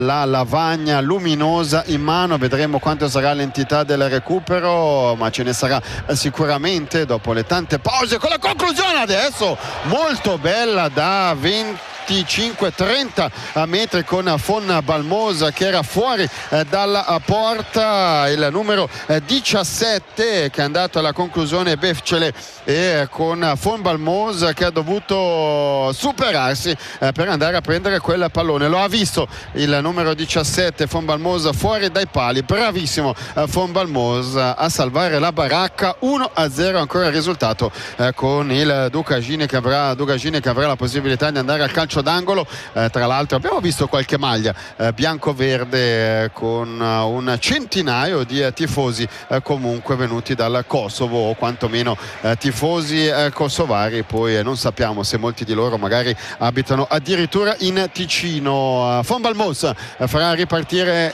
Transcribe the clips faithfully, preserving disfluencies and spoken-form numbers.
la lavagna luminosa in mano. Vedremo quanto sarà l'entità del recupero, ma ce ne sarà sicuramente dopo le tante pause, con la conclusione adesso molto bella da venticinque trenta metri con Fon Balmosa che era fuori eh, dalla porta, il numero eh, diciassette che è andato alla conclusione Befcele, e con Fon Balmosa che ha dovuto superarsi eh, per andare a prendere quel pallone. Lo ha visto il numero diciassette Fon Balmosa fuori dai pali, bravissimo eh, Fon Balmosa a salvare la baracca. Uno a zero ancora il risultato, eh, con il Ducagini che avrà, Ducagini che avrà la possibilità di andare al calcio d'angolo. Eh, tra l'altro abbiamo visto qualche maglia eh, bianco-verde eh, con uh, un centinaio di eh, tifosi eh, comunque venuti dal Kosovo, o quantomeno eh, tifosi eh, kosovari. Poi eh, non sappiamo se molti di loro magari abitano addirittura in Ticino. uh, Fon Balmosa eh, farà ripartire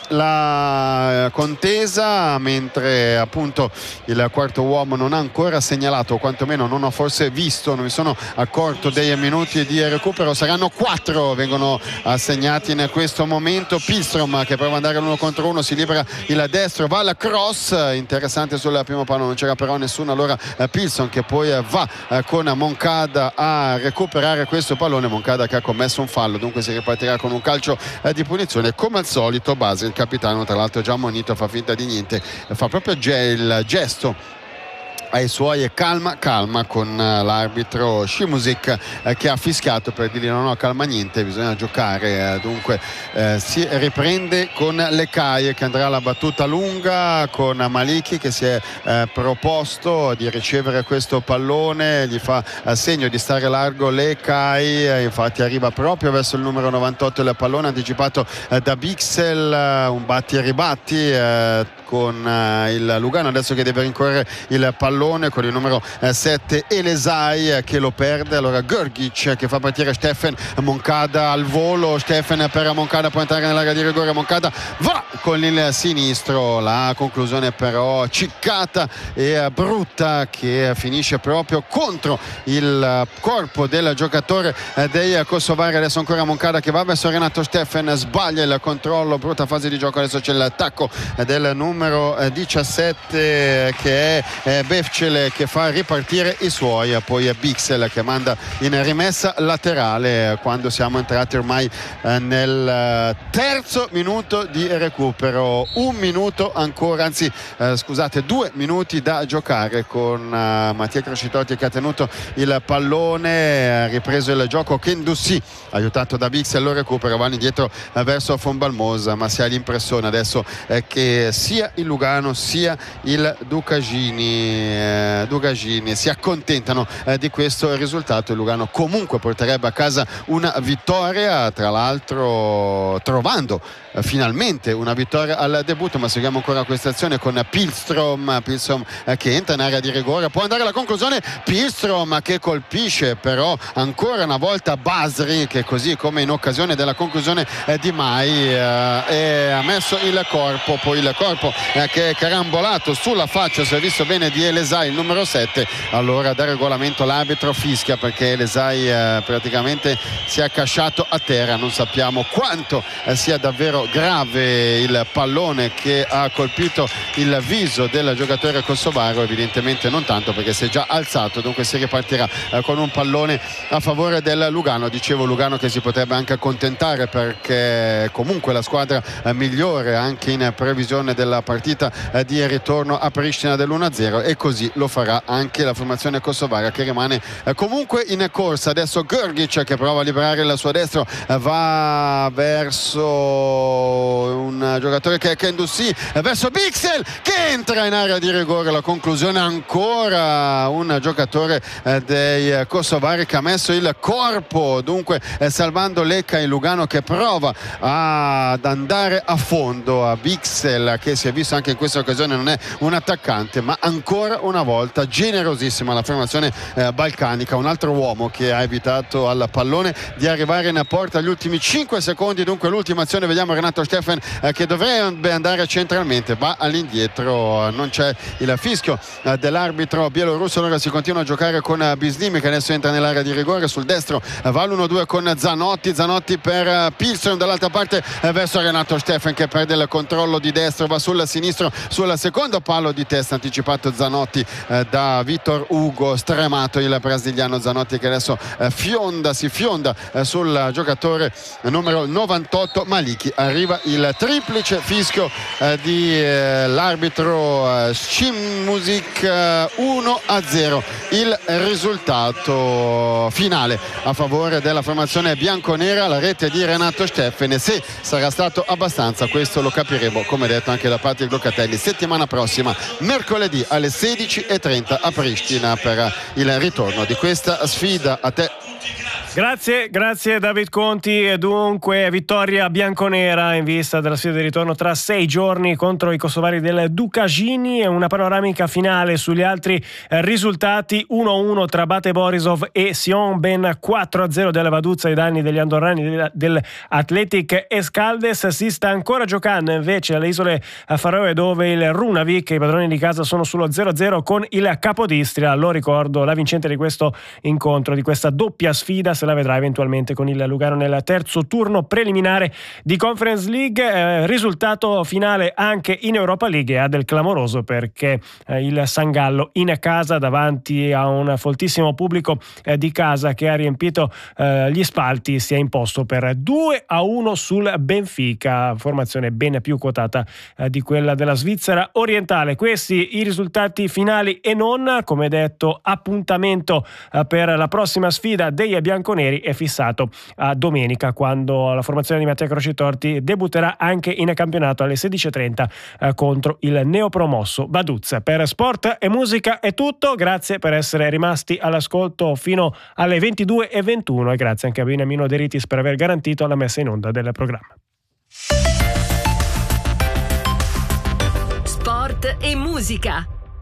la eh, contesa, mentre appunto il quarto uomo non ha ancora segnalato, o quantomeno non ho forse visto, non mi sono accorto dei minuti di recupero. Saranno quattro, vengono assegnati in questo momento. Pilstrom che prova ad andare all'uno contro uno, si libera il destro, va al cross, interessante sul primo palo, non c'era però nessuno. Allora Pilson che poi va con Moncada a recuperare questo pallone, Moncada che ha commesso un fallo, dunque si ripartirà con un calcio di punizione. Come al solito Basi, il capitano, tra l'altro già ammonito, fa finta di niente, fa proprio il gesto ai suoi calma calma con l'arbitro Shimusik eh, che ha fischiato per dirgli no no calma niente, bisogna giocare. Eh, dunque eh, si riprende con Lecaie che andrà alla battuta lunga, con Maliki che si è eh, proposto di ricevere questo pallone, gli fa eh, segno di stare largo Lecaie, eh, infatti arriva proprio verso il numero novantotto il pallone anticipato eh, da Bixel, eh, un batti e ribatti eh, con eh, il Lugano adesso che deve rincorrere il pallone con il numero sette Elesai che lo perde. Allora Grgic che fa partire Stefan Moncada al volo, Stefan per Moncada, può entrare nell'area di rigore, Moncada va con il sinistro, la conclusione però ciccata e brutta che finisce proprio contro il corpo del giocatore dei kosovari. Adesso ancora Moncada che va verso Renato Stefan, sbaglia il controllo, brutta fase di gioco. Adesso c'è l'attacco del numero diciassette che è Befcele che fa ripartire i suoi, poi è Bixel che manda in rimessa laterale quando siamo entrati ormai nel terzo minuto di recupero. Un minuto ancora, anzi eh, scusate, due minuti da giocare, con uh, Mattia Crescitotti che ha tenuto il pallone, ha ripreso il gioco Kendussi aiutato da Bixel, lo recupera, va indietro eh, verso Fon Balmosa, ma si ha l'impressione adesso eh, che sia il Lugano sia il Ducagini Eh, Ducagini si accontentano eh, di questo risultato. Il Lugano comunque porterebbe a casa una vittoria, tra l'altro trovando eh, finalmente una vittoria al debutto. Ma seguiamo ancora questa azione con Pilstrom, Pilstrom eh, che entra in area di rigore, può andare alla conclusione, Pilstrom che colpisce però ancora una volta Basri, che così come in occasione della conclusione eh, di Mai eh, e ha messo il corpo, poi il corpo eh, che è carambolato sulla faccia, si è visto bene, di Elesai, il numero sette. Allora da regolamento l'arbitro fischia perché Elesai eh, praticamente si è accasciato a terra. Non sappiamo quanto eh, sia davvero grave il pallone che ha colpito il viso del giocatore kosovaro, evidentemente non tanto perché si è già alzato, dunque si ripartirà eh, con un pallone a favore del Lugano. Dicevo Lugano che si potrebbe anche accontentare perché comunque la squadra eh, migliore anche in previsione della partita eh, di ritorno a Pristina dell'uno a zero, e così lo farà anche la formazione kosovara che rimane eh, comunque in corsa. Adesso Grgic che prova a liberare il suo destro, eh, va verso un giocatore che è Kendussi, eh, verso Bixel che entra in area di rigore. La conclusione ancora un giocatore eh, dei kosovari che ha messo il corpo, dunque eh, salvando Lecca. Il Lugano che prova ad andare a fondo, a Bixel che si è visto anche in questa occasione non è un attaccante ma ancora una volta generosissima la formazione eh, balcanica. Un altro uomo che ha evitato al pallone di arrivare in porta agli ultimi cinque secondi, dunque l'ultima azione, vediamo Renato Steffen eh, che dovrebbe andare centralmente, va all'indietro, non c'è il fischio eh, dell'arbitro bielorusso. Allora si continua a giocare con eh, Bislimi che adesso entra nell'area di rigore, sul destro eh, va l'uno due con Zanotti, Zanotti per eh, Pilsen, dall'altra parte eh, verso Renato Steffen che perde il controllo di destro, va sul sinistro sul secondo palo di testa, anticipato Zanotti eh, da Vitor Hugo, stremato il brasiliano Zanotti che adesso eh, fionda, si fionda eh, sul giocatore eh, numero novantotto Maliki. Arriva il triplice fischio eh, di eh, l'arbitro eh, Schimusic, eh, uno a zero il risultato finale a favore della formazione bianconera. La rete di Renato Steffen, se sarà stato abbastanza questo lo capiremo, come detto anche da Patrick Locatelli, settimana prossima mercoledì alle sedici e trenta a Pristina per il ritorno di questa sfida. A te. Grazie, grazie David Conti. Dunque vittoria bianconera in vista della sfida di ritorno tra sei giorni contro i kosovari del Dukashini, e una panoramica finale sugli altri eh, risultati: uno a uno tra Bate Borisov e Sion, ben quattro a zero della Vaduzza ai danni degli andorrani dell'Athletic Escaldes. Si sta ancora giocando invece alle isole Faroe, dove il Runavik, i padroni di casa, sono sullo zero a zero con il Capodistria. Lo ricordo, la vincente di questo incontro, di questa doppia sfida, se la vedrà eventualmente con il Lugano nel terzo turno preliminare di Conference League. Eh, risultato finale anche in Europa League e ha del clamoroso, perché eh, il San Gallo in casa davanti a un foltissimo pubblico eh, di casa che ha riempito eh, gli spalti si è imposto per due a uno sul Benfica, formazione ben più quotata eh, di quella della Svizzera orientale. Questi i risultati finali e non, come detto, appuntamento eh, per la prossima sfida dei bianconeri è fissato a domenica, quando la formazione di Mattia Crocitorti debutterà anche in campionato alle sedici e trenta eh, contro il neopromosso Vaduz. Per Sport e Musica è tutto, grazie per essere rimasti all'ascolto fino alle ventidue e ventuno e grazie anche a Beniamino De Ritis per aver garantito la messa in onda del programma. Sport e Musica,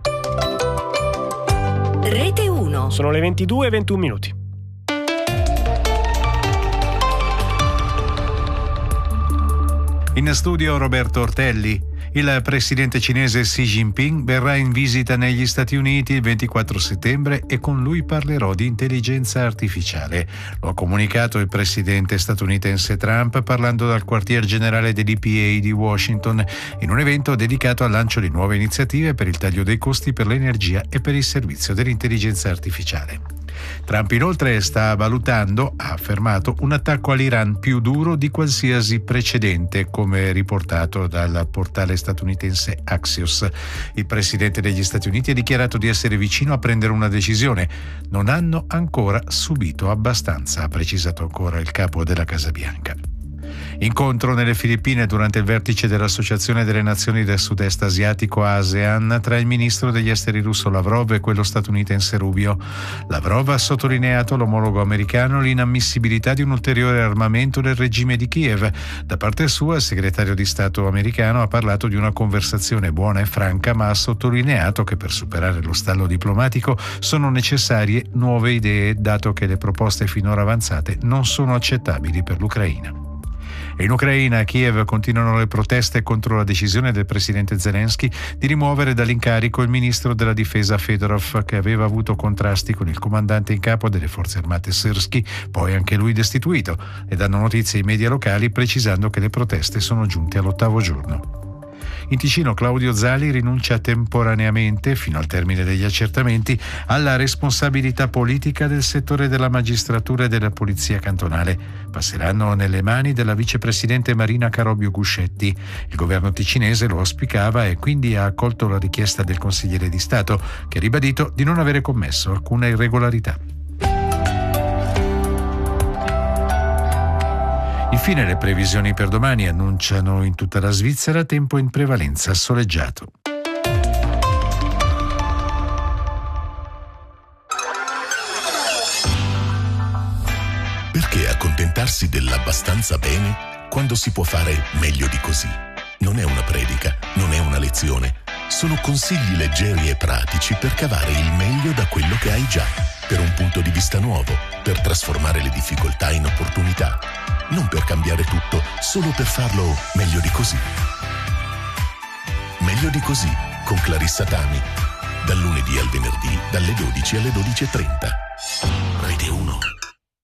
Rete uno. Sono le ventidue e ventuno minuti. In studio Roberto Ortelli. Il presidente cinese Xi Jinping verrà in visita negli Stati Uniti il ventiquattro settembre e con lui parlerò di intelligenza artificiale. Lo ha comunicato il presidente statunitense Trump parlando dal quartier generale dell'E P A di Washington in un evento dedicato al lancio di nuove iniziative per il taglio dei costi per l'energia e per il servizio dell'intelligenza artificiale. Trump inoltre sta valutando, ha affermato, un attacco all'Iran più duro di qualsiasi precedente, come riportato dal portale statunitense Axios. Il presidente degli Stati Uniti ha dichiarato di essere vicino a prendere una decisione. Non hanno ancora subito abbastanza, ha precisato ancora il capo della Casa Bianca. Incontro nelle Filippine durante il vertice dell'Associazione delle Nazioni del Sud-Est Asiatico ASEAN tra il ministro degli esteri russo Lavrov e quello statunitense Rubio. Lavrov ha sottolineato l'omologo americano l'inammissibilità di un ulteriore armamento del regime di Kiev. Da parte sua il segretario di Stato americano ha parlato di una conversazione buona e franca, ma ha sottolineato che per superare lo stallo diplomatico sono necessarie nuove idee, dato che le proposte finora avanzate non sono accettabili per l'Ucraina. E in Ucraina, a Kiev, continuano le proteste contro la decisione del presidente Zelensky di rimuovere dall'incarico il ministro della difesa Fedorov, che aveva avuto contrasti con il comandante in capo delle forze armate Syrskyi, poi anche lui destituito, e danno notizie ai media locali precisando che le proteste sono giunte all'ottavo giorno. In Ticino Claudio Zali rinuncia temporaneamente, fino al termine degli accertamenti, alla responsabilità politica del settore della magistratura e della polizia cantonale. Passeranno nelle mani della vicepresidente Marina Carobio Guscetti. Il governo ticinese lo auspicava e quindi ha accolto la richiesta del consigliere di Stato, che ha ribadito di non avere commesso alcuna irregolarità. Infine le previsioni per domani annunciano in tutta la Svizzera tempo in prevalenza soleggiato. Perché accontentarsi dell'abbastanza bene quando si può fare meglio di così? Non è una predica, non è una lezione, Sono consigli leggeri e pratici per cavare il meglio da quello che hai già, per un punto di vista nuovo, per trasformare le difficoltà in opportunità, non per cambiare tutto, solo per farlo meglio di così. Meglio di così, con Clarissa Tami. Dal lunedì al venerdì, dalle dodici alle dodici e trenta. Rete uno.